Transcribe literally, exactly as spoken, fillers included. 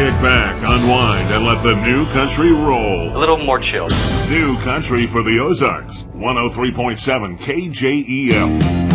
Kick back, unwind, and let the new country roll. A little more chill. New country for the Ozarks. one oh three point seven K J E L.